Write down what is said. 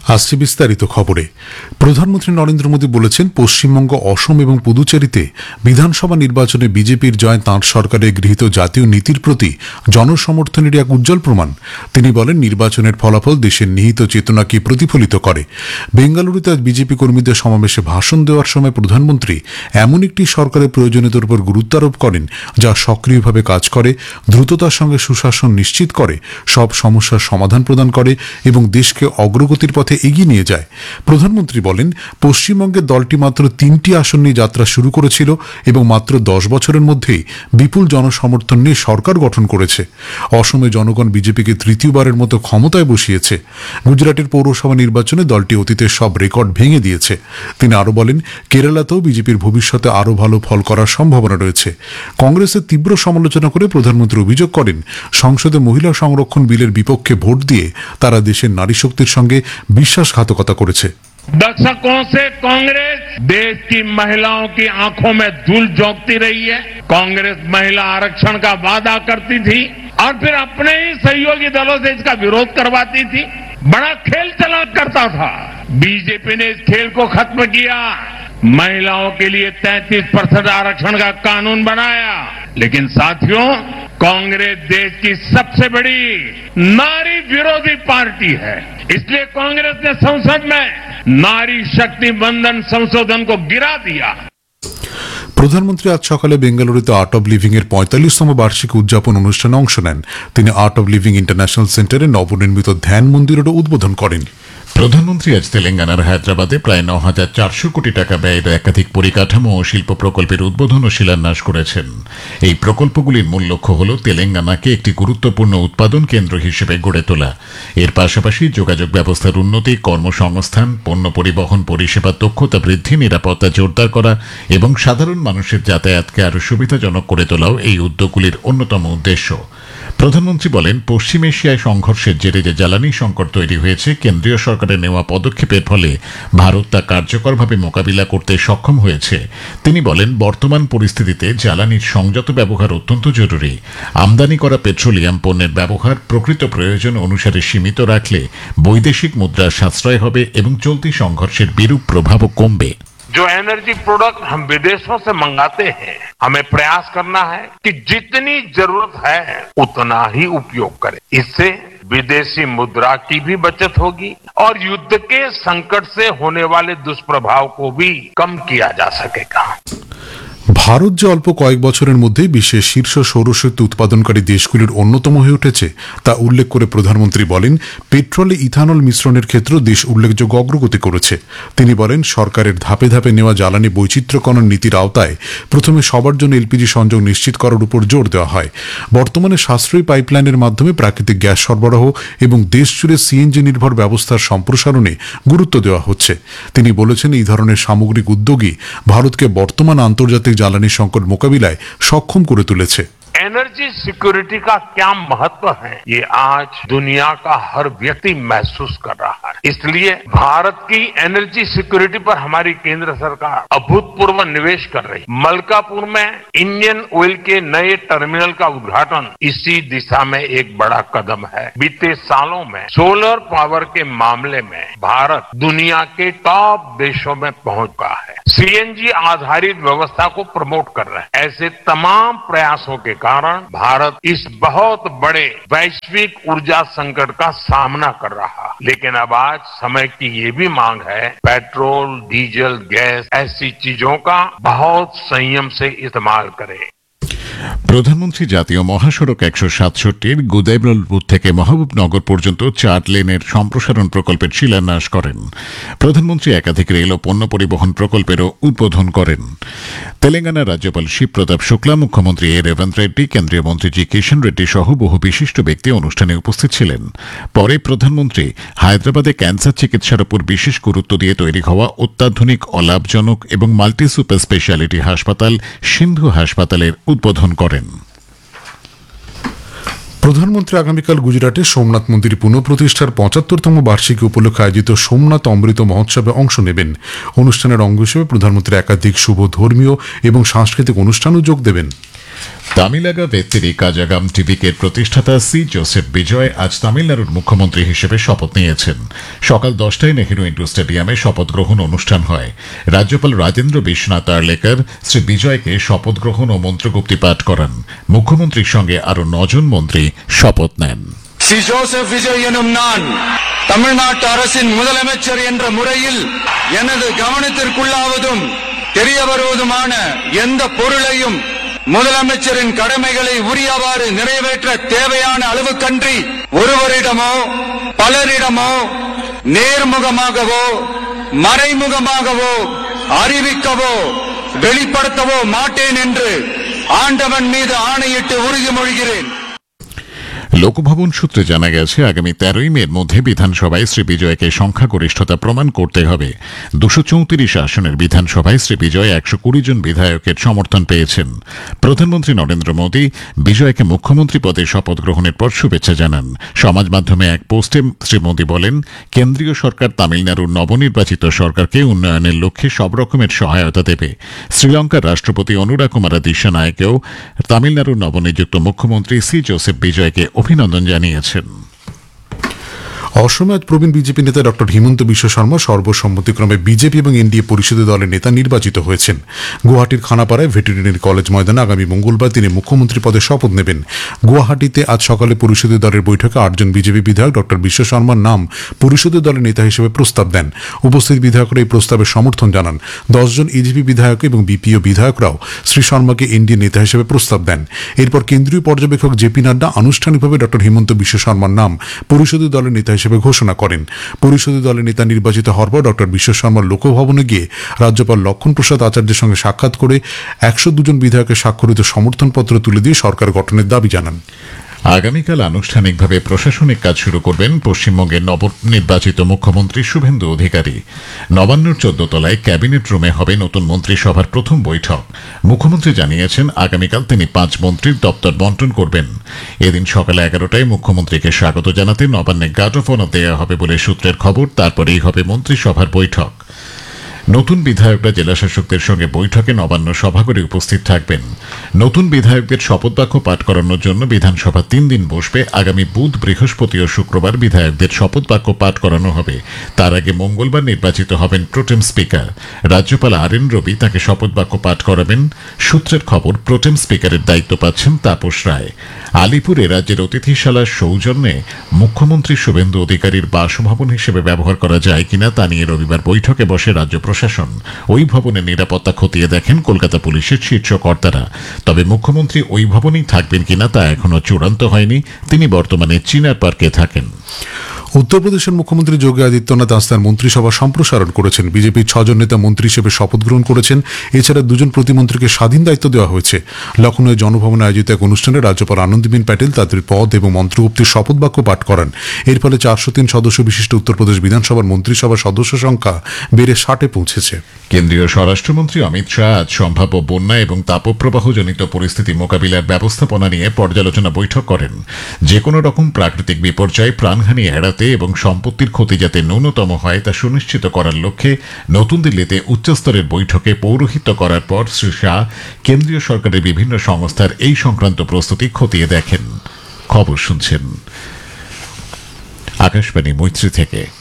আসছে বিস্তারিত খবরে। প্রধানমন্ত্রী নরেন্দ্র মোদী বলেছেন, পশ্চিমবঙ্গ, অসম এবং পুদুচেরিতে বিধানসভা নির্বাচনে বিজেপির জয় তাঁর সরকারের গৃহীত জাতীয় নীতির প্রতি জনসমর্থনের এক উজ্জ্বল প্রমাণ। তিনি বলেন, নির্বাচনের ফলাফল দেশের নিহিত চেতনাকে প্রতিফলিত করে। বেঙ্গালুরুতে আজ বিজেপি কর্মীদের সমাবেশে ভাষণ দেওয়ার সময় প্রধানমন্ত্রী এমন একটি সরকারের প্রয়োজনীয়তার উপর গুরুত্ব আরোপ করেন যা সক্রিয়ভাবে কাজ করে, দ্রুততার সঙ্গে সুশাসন নিশ্চিত করে, সব সমস্যার সমাধান প্রদান করে এবং দেশকে অগ্রগতির পথে এগিয়ে নিয়ে যায়। প্রধানমন্ত্রী বলেন, পশ্চিমবঙ্গের দলটি মাত্র 3টি আসন নিয়ে যাত্রা শুরু করেছিল এবং মাত্র 10 বছরের মধ্যেই বিপুল জনসমর্থন নিয়ে সরকার গঠন করেছে। অসমে জনগণ বিজেপিকে তৃতীয়বারের মতো ক্ষমতায় বসিয়েছে। গুজরাটের পৌরসভা নির্বাচনে দলটি অতীতের সব রেকর্ড ভেঙে দিয়েছে। তিনি আরও বলেন, কেরালাতেও বিজেপির ভবিষ্যতে আরও ভালো ফল করার সম্ভাবনা রয়েছে। কংগ্রেসের তীব্র সমালোচনা করে প্রধানমন্ত্রী অভিযোগ করেন, সংসদে মহিলা সংরক্ষণ বিলের বিপক্ষে ভোট দিয়ে তারা দেশের নারী শক্তির সঙ্গে বিশ্বাসঘাতকতা করেছে। दशकों से कांग्रेस देश की महिलाओं की आंखों में धूल झोंकती रही है। कांग्रेस महिला आरक्षण का वादा करती थी और फिर अपने ही सहयोगी दलों से इसका विरोध करवाती थी। बड़ा खेल चला करता था। बीजेपी ने इस खेल को खत्म किया, महिलाओं के लिए 33% आरक्षण का कानून बनाया। लेकिन साथियों, कांग्रेस देश की सबसे बड़ी नारी विरोधी पार्टी है। इसलिए कांग्रेस ने संसद में नारी शक्ति बंधन संशोधन को गिरा दिया। প্রধানমন্ত্রী আজ সকালে বেঙ্গালুরুতে আর্ট অব লিভিং এর 45তম বার্ষিকী উদযাপন অনুষ্ঠানে অংশ নেন। তিনি আর্ট অব লিভিং ইন্টারন্যাশনাল সেন্টারে নবনির্মিত ধ্যান মন্দিরেরও উদ্বোধন করেন। প্রধানমন্ত্রী আজ তেলেঙ্গানার হায়দ্রাবাদে প্রায় 9,400 কোটি টাকা ব্যয়ের একাধিক পরিকাঠামো ও শিল্প প্রকল্পের উদ্বোধন ও শিলান্যাস করেছেন। এই প্রকল্পগুলির মূল লক্ষ্য হল তেলেঙ্গানাকে একটি গুরুত্বপূর্ণ উৎপাদন কেন্দ্র হিসেবে গড়ে তোলা। এর পাশাপাশি যোগাযোগ ব্যবস্থার উন্নতি, কর্মসংস্থান, পণ্য পরিবহন পরিষেবার দক্ষতা বৃদ্ধি, নিরাপত্তা জোরদার করা এবং সাধারণ মানুষের যাতায়াতকে আরও সুবিধাজনক করে তোলাও এই উদ্যোগগুলির অন্যতম উদ্দেশ্য। প্রধানমন্ত্রী বলেন, পশ্চিম এশিয়ায় সংঘর্ষের জেরে যে জ্বালানি সংকট তৈরি হয়েছে, কেন্দ্রীয় সরকারের নেওয়া পদক্ষেপের ফলে ভারত তা কার্যকরভাবে মোকাবিলা করতে সক্ষম হয়েছে। তিনি বলেন, বর্তমান পরিস্থিতিতে জ্বালানির সংযত ব্যবহার অত্যন্ত জরুরি। আমদানি করা পেট্রোলিয়াম পণ্যের ব্যবহার প্রকৃত প্রয়োজন অনুসারে সীমিত রাখলে বৈদেশিক মুদ্রার সাশ্রয় হবে এবং চলতি সংঘর্ষের বিরূপ প্রভাবও কমবে। जो एनर्जी प्रोडक्ट हम विदेशों से मंगाते हैं, हमें प्रयास करना है कि जितनी जरूरत है उतना ही उपयोग करें। इससे विदेशी मुद्रा की भी बचत होगी और युद्ध के संकट से होने वाले दुष्प्रभाव को भी कम किया जा सकेगा। ভারত যে অল্প কয়েক বছরের মধ্যেই বিশ্বের শীর্ষ সৌরশক্তি উৎপাদনকারী দেশগুলির অন্যতম হয়ে উঠেছে তা উল্লেখ করে প্রধানমন্ত্রী বলেন, পেট্রোলে ইথানল মিশ্রণের ক্ষেত্রে দেশ উল্লেখযোগ্য অগ্রগতি করেছে। তিনি বলেন, সরকারের ধাপে ধাপে নেওয়া জ্বালানি বৈচিত্র্যকরণ নীতির আওতায় প্রথমে সবার জন্য এলপিজি সংযোগ নিশ্চিত করার উপর জোর দেওয়া হয়। বর্তমানে সাশ্রয়ী পাইপলাইনের মাধ্যমে প্রাকৃতিক গ্যাস সরবরাহ এবং দেশ জুড়ে সিএনজি নির্ভর ব্যবস্থার সম্প্রসারণে গুরুত্ব দেওয়া হচ্ছে। তিনি বলেছেন, এই ধরনের সামগ্রিক উদ্যোগই ভারতকে বর্তমান আন্তর্জাতিক জ্বালানি সংকট মোকাবিলায় সক্ষম করে তুলেছে। एनर्जी सिक्योरिटी का क्या महत्व है, ये आज दुनिया का हर व्यक्ति महसूस कर रहा है। इसलिए भारत की एनर्जी सिक्योरिटी पर हमारी केंद्र सरकार अभूतपूर्व निवेश कर रही। मलकापुर में इंडियन ऑयल के नए टर्मिनल का उद्घाटन इसी दिशा में एक बड़ा कदम है। बीते सालों में सोलर पावर के मामले में भारत दुनिया के टॉप देशों में पहुंच गया है। सीएनजी आधारित व्यवस्था को प्रमोट कर रहे हैं। ऐसे तमाम प्रयासों के कारण भारत इस बहुत बड़े वैश्विक ऊर्जा संकट का सामना कर रहा। लेकिन अब आज समय की ये भी मांग है, पेट्रोल, डीजल, गैस ऐसी चीजों का बहुत संयम से इस्तेमाल करें। প্রধানমন্ত্রী জাতীয় মহাসড়ক 167 গুদাইবলপুর থেকে মহবুবনগর পর্যন্ত 4 লেনের সম্প্রসারণ প্রকল্পের শিলান্যাস করেন। প্রধানমন্ত্রী একাধিক রেল ও পণ্য পরিবহন প্রকল্পেরও উদ্বোধন করেন। তেলেঙ্গানার রাজ্যপাল শিবপ্রতাপ শুক্লা, মুখ্যমন্ত্রী এ রেবন্ত রেড্ডি, কেন্দ্রীয় মন্ত্রী জি কিষণ রেড্ডি সহ বহু বিশিষ্ট ব্যক্তি অনুষ্ঠানে উপস্থিত ছিলেন। পরে প্রধানমন্ত্রী হায়দ্রাবাদে ক্যান্সার চিকিৎসার উপর বিশেষ গুরুত্ব দিয়ে তৈরি হওয়া অত্যাধুনিক, অলাভজনক এবং মাল্টি সুপার স্পেশালিটি হাসপাতাল সিন্ধু হাসপাতালের উদ্বোধন করেন। প্রধানমন্ত্রী আগামীকাল গুজরাটে সোমনাথ মন্দির পুনঃপ্রতিষ্ঠার 75তম বার্ষিকী উপলক্ষে আয়োজিত সোমনাথ অমৃত মহোৎসবে অংশ নেবেন। অনুষ্ঠানের অঙ্গ হিসেবে প্রধানমন্ত্রী একাধিক শুভ ধর্মীয় এবং সাংস্কৃতিক অনুষ্ঠানও যোগ দেবেন। তামিলাগা ভেত্তিরি কাজাগাম টিভিকের প্রতিষ্ঠাতা সি জোসেফ বিজয় আজ তামিলনাড়ুর মুখ্যমন্ত্রী হিসেবে শপথ নিয়েছেন। সকাল 10টায় নেহেরু ইন্ডোর স্টেডিয়ামে শপথ গ্রহণ অনুষ্ঠান হয়। রাজ্যপাল রাজেন্দ্র বিশ্বনাথ আর্লেকার শ্রী বিজয়কে শপথ গ্রহণ ও মন্ত্রগুপ্তি পাঠ করান। মুখ্যমন্ত্রীর সঙ্গে আরও 9 জন মন্ত্রী শপথ নেন। சி ஜோசப் விஜய் எனும் நான் தமிழ்நாட்டு அரசின் முதலமைச்சர் என்ற முறையில் எனது கவனத்திற்குள்ளாவதும் தெரிய வருவதுமான எந்த பொருளையும் முதலமைச்சரின் கடமைகளை உரியவாறு நிறைவேற்ற தேவையான அளவுக்கன்றி ஒருவரிடமோ பலரிடமோ நேர்முகமாகவோ மறைமுகமாகவோ அறிவிக்கவோ வெளிப்படுத்தவோ மாட்டேன் என்று ஆண்டவன் மீது ஆணையிட்டு உறுதிமொழிகிறேன்। লোকভবন সূত্রে জানা গেছে আগামী 13ই মের মধ্যে বিধানসভায় শ্রী বিজয়কে সংখ্যাগরিষ্ঠতা প্রমাণ করতে হবে। 234 আসনের বিধানসভায় শ্রী বিজয় 120 জন বিধায়কের সমর্থন পেয়েছেন। প্রধানমন্ত্রী নরেন্দ্র মোদী বিজয়কে মুখ্যমন্ত্রী পদে শপথ গ্রহণের পর শুভেচ্ছা জানান। সমাজ মাধ্যমে এক পোস্টে শ্রী মোদী বলেন, কেন্দ্রীয় সরকার তামিলনাড়ুর নবনির্বাচিত সরকারকে উন্নয়নের লক্ষ্যে সব রকমের সহায়তা দেবে। শ্রীলঙ্কার রাষ্ট্রপতি অনুরা কুমারা দিশানায়কেও তামিলনাড়ুর নবনিযুক্ত মুখ্যমন্ত্রী সি জোসেফ বিজয়কে অভিনন্দন জানিয়েছেন। অসমে আজ প্রবীণ বিজেপি নেতা ডক্টর হিমন্ত বিশ্ব শর্মা সর্বসম্মতিক্রমে বিজেপি এবং এনডিএ পরিষদীয় দলের নেতা নির্বাচিত হয়েছেন। গুয়াহাটির খানাপাড়ায় ভেটেরিনারি কলেজ ময়দানে আগামী মঙ্গলবার তিনি মুখ্যমন্ত্রী পদে শপথ নেবেন। গুয়াহাটিতে আজ সকালে পরিষদীয় দলের বৈঠকে 8 জন বিজেপি বিধায়ক ডক্টর বিশ্ব শর্মার নাম পরিষদীয় দলের নেতা হিসেবে প্রস্তাব দেন। উপস্থিত বিধায়করা এই প্রস্তাবের সমর্থন জানান। 10 জন এজিপি বিধায়ক এবং বিপিও বিধায়করাও শ্রী শর্মাকে এনডিএ নেতা হিসেবে প্রস্তাব দেন। এরপর কেন্দ্রীয় পর্যবেক্ষক জেপি নাড্ডা আনুষ্ঠানিকভাবে ডক্টর হিমন্ত বিশ্ব শর্মার নাম পরিষদীয় দলের নেতা হিসেবে ঘোষণা করেন। পরিষদীয় দলের নেতা নির্বাচিত হওয়ার পর ডক্টর বিশ্ব শর্মা লোকভবনে গিয়ে রাজ্যপাল লক্ষণ প্রসাদ আচার্যের সঙ্গে সাক্ষাৎ করে 102 জন বিধায়কের স্বাক্ষরিত সমর্থনপত্র তুলে দিয়ে সরকার গঠনের দাবি জানান। আগামীকাল আনুষ্ঠানিকভাবে প্রশাসনিক কাজ শুরু করবেন পশ্চিমবঙ্গের নবনির্বাচিত মুখ্যমন্ত্রী শুভেন্দু অধিকারী। নবান্নর 14 তলায় ক্যাবিনেট রুমে হবে নতুন মন্ত্রিসভার প্রথম বৈঠক। মুখ্যমন্ত্রী জানিয়েছেন আগামীকাল তিনি 5 মন্ত্রীর দপ্তর বন্টন করবেন। এদিন সকালে 11টায় মুখ্যমন্ত্রীকে স্বাগত জানাতে নবান্নে গার্ড অফ অনার দেওয়া হবে বলে সূত্রের খবর। তারপরেই হবে মন্ত্রিসভার বৈঠক। নতুন বিধায়করা জেলাশাসকদের সঙ্গে বৈঠকে নবান্ন সভাঘরে উপস্থিত থাকবেন। নতুন বিধায়কদের শপথ বাক্য পাঠ করানোর জন্য বিধানসভা 3 দিন বসবে। আগামী বুধ, বৃহস্পতি ও শুক্রবার বিধায়কদের শপথ বাক্য পাঠ করানো হবে। তার আগে মঙ্গলবার নির্বাচিত হবেন প্রোটেম স্পিকার। রাজ্যপাল RN রবি তাকে শপথ বাক্য পাঠ করাবেন। সূত্রের খবর, প্রোটেম স্পিকারের দায়িত্ব পাচ্ছেন তাপস রায়। আলিপুরে রাজ্যের অতিথিশালার সৌজন্যে মুখ্যমন্ত্রী শুভেন্দু অধিকারীর বাসভবন হিসেবে ব্যবহার করা যায় কিনা তা নিয়ে রবিবার বৈঠকে বসে রাজ্য প্রশাসন। ওই ভবনের নিরাপত্তা খতিয়ে দেখেন কলকাতা পুলিশের শীর্ষ কর্তারা। তবে মুখ্যমন্ত্রী ওই ভবনেই থাকবেন কিনা তা এখনো চূড়ান্ত হয়নি। তিনি বর্তমানে চিনার পার্কে থাকেন। উত্তরপ্রদেশের মুখ্যমন্ত্রী যোগী আদিত্যনাথ আজ তাঁর মন্ত্রিসভা সম্প্রসারণ করেছেন। বিজেপির 6 জন নেতা মন্ত্রী হিসেবে শপথ গ্রহণ করেছেন। এছাড়া 2 জন প্রতিমন্ত্রীকে স্বাধীন দায়িত্ব দেওয়া হয়েছে। লখনৌ জনভবনে আয়োজিত এক অনুষ্ঠানে রাজ্যপাল আনন্দীবেন প্যাটেল তাদের পদ এবং মন্ত্রগুপ্তির শপথ বাক্য পাঠ করান। এর ফলে 403 সদস্য বিশিষ্ট উত্তরপ্রদেশ বিধানসভার মন্ত্রিসভার সদস্য সংখ্যা বেড়ে 60-এ পৌঁছেছে। কেন্দ্রীয় স্বরাষ্ট্রমন্ত্রী অমিত শাহ আজ সম্ভাব্য বন্যা এবং তাপপ্রবাহজনিত পরিস্থিতি মোকাবিলার ব্যবস্থাপনা নিয়ে পর্যালোচনা বৈঠক করেন। যে কোনো রকম প্রাকৃতিক বিপর্যয়, প্রাণহানি এড়াতে এবং সম্পত্তির ক্ষতি যাতে ন্যূনতম হয় তা সুনিশ্চিত করার লক্ষ্যে নতুন দিল্লিতে উচ্চস্তরের বৈঠকে পৌরোহিত্য করার পর শ্রী শাহ কেন্দ্রীয় সরকারের বিভিন্ন সংস্থার এই সংক্রান্ত প্রস্তুতি খতিয়ে দেখেন। খবর শুনছেন আকাশবাণী মৈত্রী থেকে।